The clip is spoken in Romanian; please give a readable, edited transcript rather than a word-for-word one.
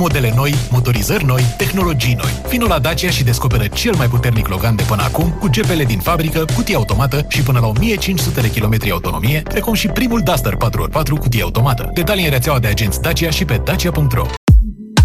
Modele noi, motorizări noi, tehnologii noi. Vino la Dacia și descoperă cel mai puternic Logan de până acum, cu GPL din fabrică, cutie automată și până la 1500 de kilometri autonomie, precum și primul Duster 4x4 cutie automată. Detalii în rețeaua de agenți Dacia și pe dacia.ro.